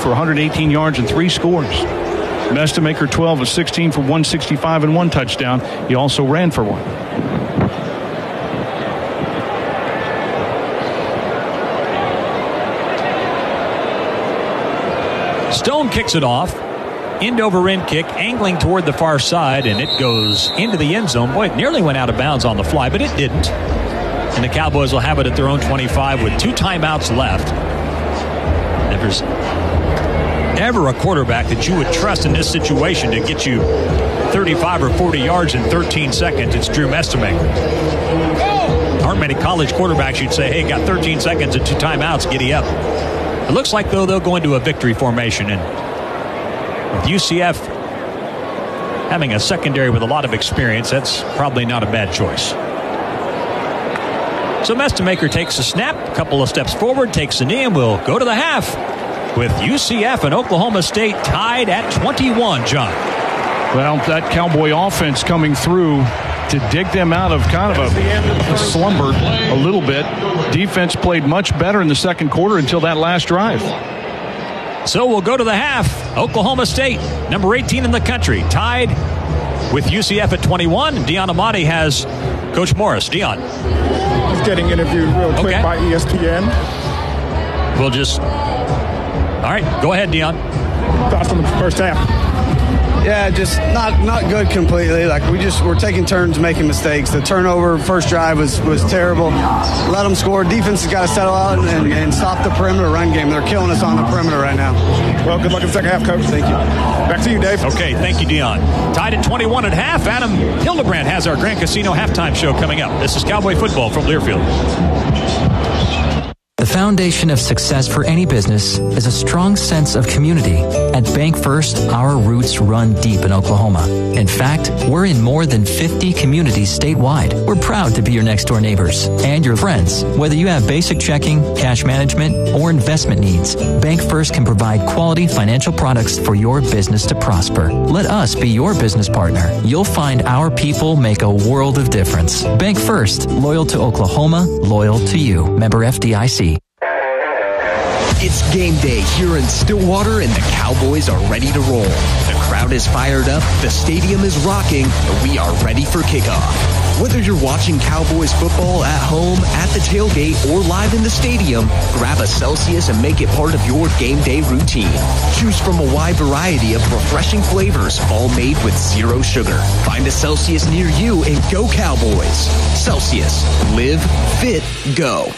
for 118 yards and 3 scores. Mestemaker 12 of 16 for 165 and 1 touchdown. He also ran for 1. Stone kicks it off. End over end kick, angling toward the far side, and it goes into the end zone. Boy, it nearly went out of bounds on the fly, but it didn't. And the Cowboys will have it at their own 25 with 2 timeouts left. If there's ever a quarterback that you would trust in this situation to get you 35 or 40 yards in 13 seconds, it's Drew Mestemaker. Aren't many college quarterbacks you'd say, hey, got 13 seconds and 2 timeouts, giddy up. It looks like, though, they'll go into a victory formation. And with UCF having a secondary with a lot of experience, that's probably not a bad choice. So Mestemaker takes a snap, a couple of steps forward, takes a knee, and will go to the half with UCF and Oklahoma State tied at 21, John. Well, that Cowboy offense coming through to dig them out of kind of a slumber a little bit. Defense played much better in the second quarter until that last drive. So we'll go to the half. Oklahoma State, number 18 in the country, tied with UCF at 21. Deon Amati has Coach Morris. Deon. He's getting interviewed real quick by ESPN. We'll just... All right, go ahead, Deon. Thoughts on the first half? Yeah, just not good completely. Like we're taking turns making mistakes. The turnover first drive was terrible. Let them score. Defense has got to settle out and stop the perimeter run game. They're killing us on the perimeter right now. Well, good luck in the second half, Coach. Thank you. Back to you, Dave. Okay, thank you, Deon. Tied at 21 at half. Adam Hildebrand has our Grand Casino halftime show coming up. This is Cowboy Football from Learfield. The foundation of success for any business is a strong sense of community. At Bank First, our roots run deep in Oklahoma. In fact, we're in more than 50 communities statewide. We're proud to be your next door neighbors and your friends. Whether you have basic checking, cash management, or investment needs, Bank First can provide quality financial products for your business to prosper. Let us be your business partner. You'll find our people make a world of difference. Bank First, loyal to Oklahoma, loyal to you. Member FDIC. It's game day here in Stillwater, and the Cowboys are ready to roll. The crowd is fired up, the stadium is rocking, and we are ready for kickoff. Whether you're watching Cowboys football at home, at the tailgate, or live in the stadium, grab a Celsius and make it part of your game day routine. Choose from a wide variety of refreshing flavors, all made with 0 sugar. Find a Celsius near you and go Cowboys. Celsius. Live fit, go.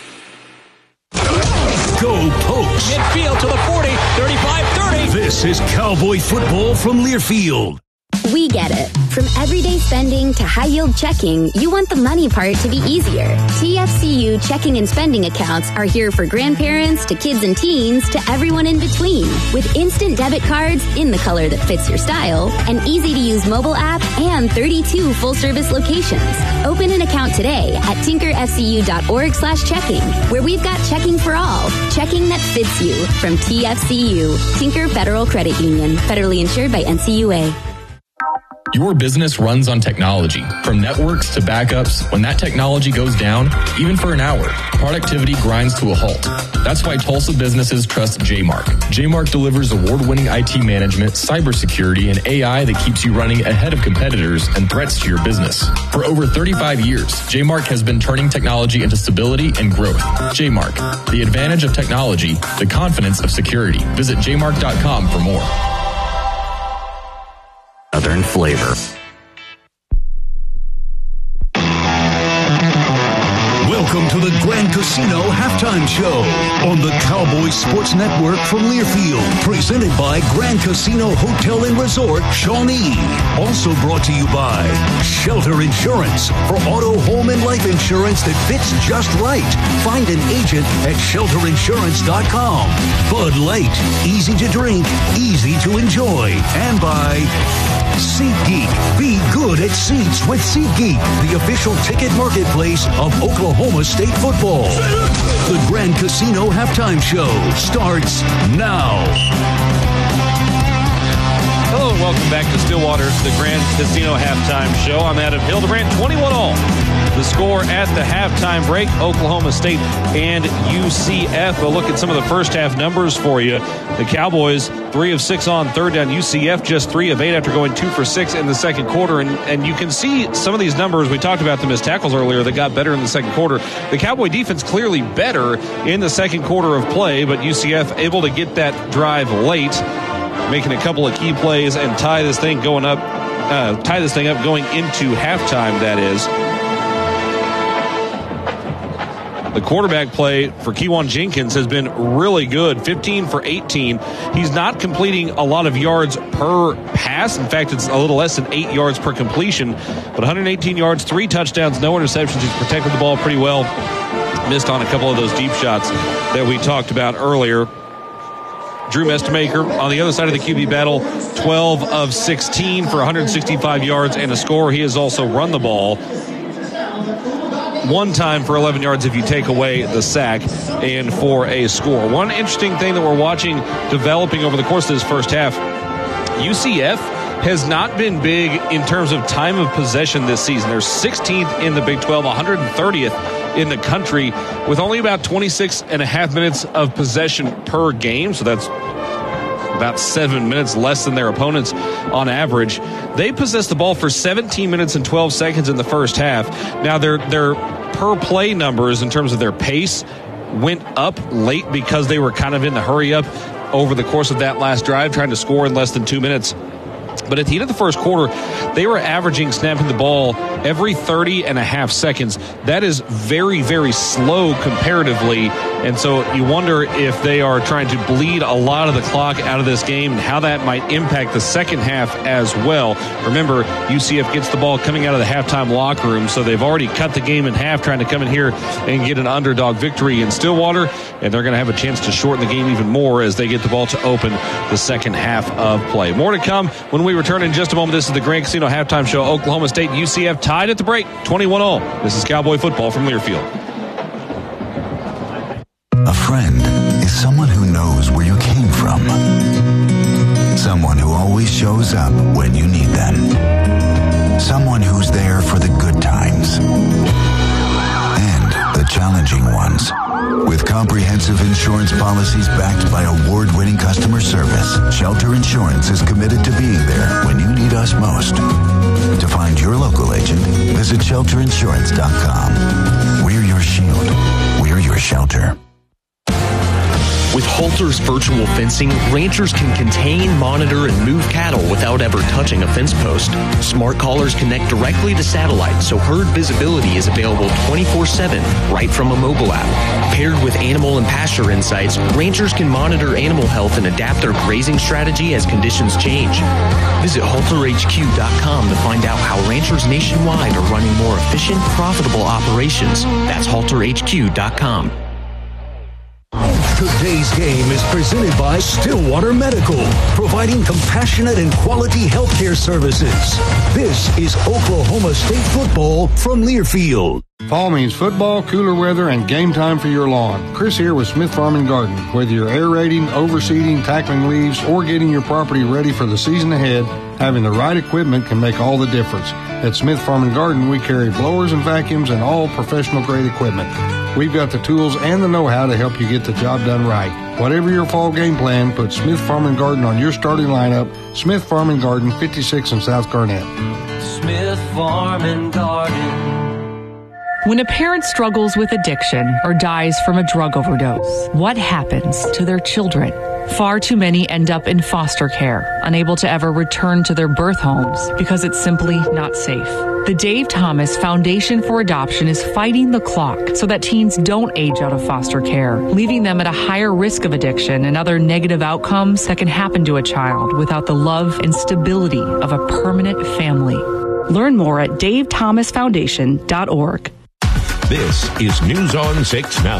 Go Pokes! Midfield to the 40, 35-30. This is Cowboy Football from Learfield. We get it. From everyday spending to high-yield checking, you want the money part to be easier. TFCU checking and spending accounts are here for grandparents to kids and teens to everyone in between. With instant debit cards in the color that fits your style, an easy-to-use mobile app, and 32 full-service locations. Open an account today at tinkerfcu.org/checking, where we've got checking for all. Checking that fits you from TFCU, Tinker Federal Credit Union, federally insured by NCUA. Your business runs on technology. From networks to backups, when that technology goes down, even for an hour, productivity grinds to a halt. That's why Tulsa businesses trust JMark. JMark delivers award-winning IT management, cybersecurity, and AI that keeps you running ahead of competitors and threats to your business. For over 35 years, JMark has been turning technology into stability and growth. JMark, the advantage of technology, the confidence of security. Visit jmark.com for more. Southern flavor. Welcome to the Grand Casino Halftime Show on the Cowboy Sports Network from Learfield. Presented by Grand Casino Hotel and Resort, Shawnee. Also brought to you by Shelter Insurance. For auto, home, and life insurance that fits just right. Find an agent at shelterinsurance.com. Bud Light. Easy to drink, easy to enjoy. And by SeatGeek. Be good at seats with SeatGeek, the official ticket marketplace of Oklahoma State football. The Grand Casino Halftime Show starts now. Hello and Welcome back to Stillwater, the Grand Casino Halftime Show. I'm Adam Hildebrand, 21-all. The score at the halftime break, Oklahoma State and UCF. We'll look at some of the first half numbers for you. The Cowboys, 3 of 6 on third down. UCF, just 3 of 8 after going 2 for 6 in the second quarter. And you can see some of these numbers. We talked about the missed tackles earlier that got better in the second quarter. The Cowboy defense clearly better in the second quarter of play, but UCF able to get that drive late, making a couple of key plays and tie this thing up going into halftime, that is. The quarterback play for Kewan Jenkins has been really good, 15 for 18. He's not completing a lot of yards per pass. In fact, it's a little less than 8 yards per completion, but 118 yards, 3 touchdowns, no interceptions. He's protected the ball pretty well. Missed on a couple of those deep shots that we talked about earlier. Drew Mestemaker on the other side of the QB battle, 12 of 16 for 165 yards and a score. He has also run the ball one time for 11 yards if you take away the sack and for a score. One interesting thing that we're watching developing over the course of this first half, UCF has not been big in terms of time of possession this season. They're 16th in the Big 12, 130th in the country, with only about 26 and a half minutes of possession per game. So that's about 7 minutes less than their opponents on average. They possessed the ball for 17 minutes and 12 seconds in the first half. Now, their per play numbers in terms of their pace went up late because they were kind of in the hurry up over the course of that last drive, trying to score in less than 2 minutes. But at the end of the first quarter, they were averaging snapping the ball every 30 and a half seconds. That is very, very slow comparatively. And so you wonder if they are trying to bleed a lot of the clock out of this game and how that might impact the second half as well. Remember, UCF gets the ball coming out of the halftime locker room, so they've already cut the game in half trying to come in here and get an underdog victory in Stillwater, and they're going to have a chance to shorten the game even more as they get the ball to open the second half of play. More to come when we return in just a moment. This is the Grand Casino Halftime Show. Oklahoma State and UCF tied at the break, 21-all. This is Cowboy football from Learfield. A friend is someone who knows where you came from. Someone who always shows up when you need them. Someone who's there for the good times and the challenging ones. With comprehensive insurance policies backed by award-winning customer service, Shelter Insurance is committed to being there when you need us most. To find your local agent, visit shelterinsurance.com. We're your shield. We're your shelter. With Halter's virtual fencing, ranchers can contain, monitor, and move cattle without ever touching a fence post. Smart collars connect directly to satellite, so herd visibility is available 24/7 right from a mobile app. Paired with animal and pasture insights, ranchers can monitor animal health and adapt their grazing strategy as conditions change. Visit HalterHQ.com to find out how ranchers nationwide are running more efficient, profitable operations. That's HalterHQ.com. Today's game is presented by Stillwater Medical, providing compassionate and quality healthcare services. This is Oklahoma State football from Learfield. Fall means football, cooler weather, and game time for your lawn. Chris here with Smith Farm and Garden. Whether you're aerating, overseeding, tackling leaves, or getting your property ready for the season ahead, having the right equipment can make all the difference. At Smith Farm and Garden, we carry blowers and vacuums and all professional-grade equipment. We've got the tools and the know-how to help you get the job done right. Whatever your fall game plan, put Smith Farm and Garden on your starting lineup. Smith Farm and Garden, 56 in South Garnett. Smith Farm and Garden. When a parent struggles with addiction or dies from a drug overdose, what happens to their children? Far too many end up in foster care, unable to ever return to their birth homes because it's simply not safe. The Dave Thomas Foundation for Adoption is fighting the clock so that teens don't age out of foster care, leaving them at a higher risk of addiction and other negative outcomes that can happen to a child without the love and stability of a permanent family. Learn more at davethomasfoundation.org. This is News on 6 Now.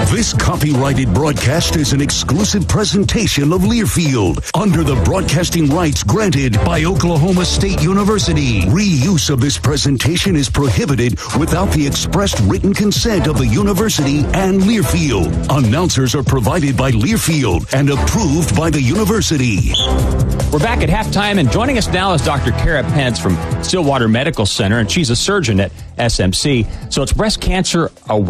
This copyrighted broadcast is an exclusive presentation of Learfield under the broadcasting rights granted by Oklahoma State University. Reuse of this presentation is prohibited without the expressed written consent of the university and Learfield. Announcers are provided by Learfield and approved by the university. We're back at halftime, and joining us now is Dr. Kara Pence from Stillwater Medical Center, and she's a surgeon at SMC. So it's Breast Cancer Awareness